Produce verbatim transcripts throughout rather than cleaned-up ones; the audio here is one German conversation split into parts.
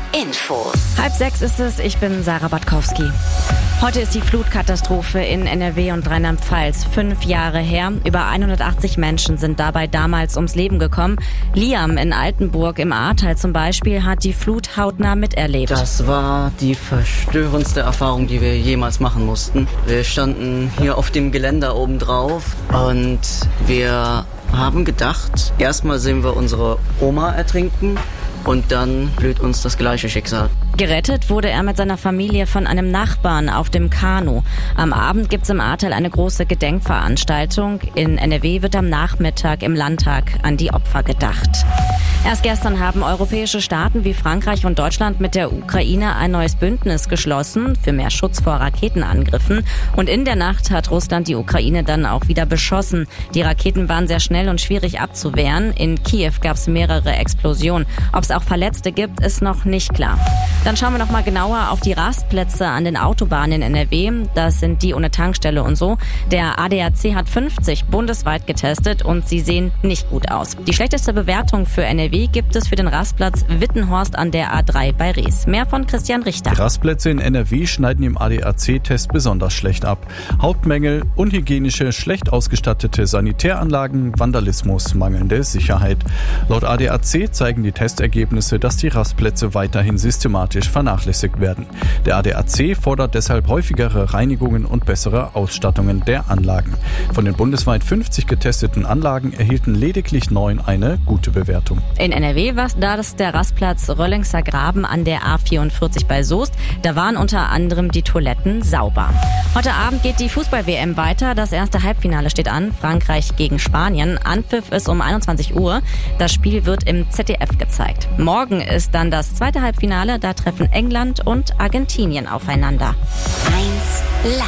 Infos. Halb sechs ist es, ich bin Sarah Batkowski. Heute ist die Flutkatastrophe in N R W und Rheinland-Pfalz fünf Jahre her. Über hundertachtzig Menschen sind dabei damals ums Leben gekommen. Liam in Altenburg im Ahrtal zum Beispiel hat die Flut hautnah miterlebt. Das war die verstörendste Erfahrung, die wir jemals machen mussten. Wir standen hier auf dem Geländer oben drauf und wir haben gedacht, erstmal sehen wir unsere Oma ertrinken und dann blüht uns das gleiche Schicksal. Gerettet wurde er mit seiner Familie von einem Nachbarn auf dem Kanu. Am Abend gibt's im Ahrtal eine große Gedenkveranstaltung. In N R W wird am Nachmittag im Landtag an die Opfer gedacht. Erst gestern haben europäische Staaten wie Frankreich und Deutschland mit der Ukraine ein neues Bündnis geschlossen für mehr Schutz vor Raketenangriffen. Und in der Nacht hat Russland die Ukraine dann auch wieder beschossen. Die Raketen waren sehr schnell und schwierig abzuwehren. In Kiew gab's mehrere Explosionen. Ob es auch Verletzte gibt, ist noch nicht klar. Dann schauen wir noch mal genauer auf die Rastplätze an den Autobahnen in N R W. Das sind die ohne Tankstelle und so. Der A D A C hat fünfzig bundesweit getestet und sie sehen nicht gut aus. Die schlechteste Bewertung für N R W gibt es für den Rastplatz Wittenhorst an der A drei bei Rees. Mehr von Christian Richter. Die Rastplätze in N R W schneiden im A D A C-Test besonders schlecht ab. Hauptmängel: unhygienische, schlecht ausgestattete Sanitäranlagen, Vandalismus, mangelnde Sicherheit. Laut A D A C zeigen die Testergebnisse, dass die Rastplätze weiterhin systematisch vernachlässigt werden. Der A D A C fordert deshalb häufigere Reinigungen und bessere Ausstattungen der Anlagen. Von den bundesweit fünfzig getesteten Anlagen erhielten lediglich neun eine gute Bewertung. In N R W war das der Rastplatz Röllingser Graben an der A vierundvierzig bei Soest. Da waren unter anderem die Toiletten sauber. Heute Abend geht die Fußball-W M weiter. Das erste Halbfinale steht an. Frankreich gegen Spanien. Anpfiff ist um einundzwanzig Uhr. Das Spiel wird im Z D F gezeigt. Morgen ist dann das zweite Halbfinale. Da treffen England und Argentinien aufeinander. eins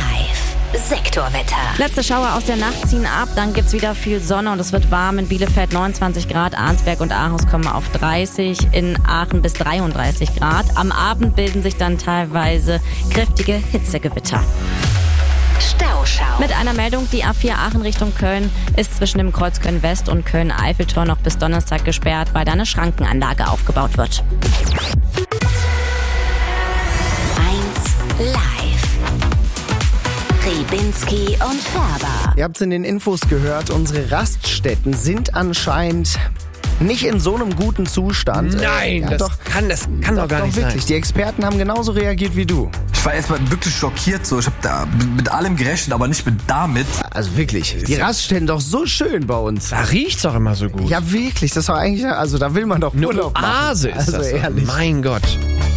live. Sektorwetter. Letzte Schauer aus der Nacht ziehen ab, dann gibt's wieder viel Sonne und es wird warm. In Bielefeld neunundzwanzig Grad, Arnsberg und Ahaus kommen auf dreißig, in Aachen bis dreiunddreißig Grad. Am Abend bilden sich dann teilweise kräftige Hitzegewitter. Stauschau. Mit einer Meldung, die A vier Aachen Richtung Köln ist zwischen dem Kreuz Köln-West und Köln-Eiffeltor noch bis Donnerstag gesperrt, weil da eine Schrankenanlage aufgebaut wird. eins live. Ribinski und Färber. Ihr habt es in den Infos gehört, unsere Raststätten sind anscheinend nicht in so einem guten Zustand. Nein, ja, das, doch, kann, das kann doch, doch gar doch nicht wirklich. sein. Die Experten haben genauso reagiert wie du. Ich war erstmal wirklich schockiert. So. Ich habe da mit allem gerechnet, aber nicht mit damit. Also wirklich, die Raststätten doch so schön bei uns. Da riecht's doch immer so gut. Ja, wirklich. Das war eigentlich, also da will man doch Eine Urlaub machen. Oase ist also das. Ehrlich. Mein Gott.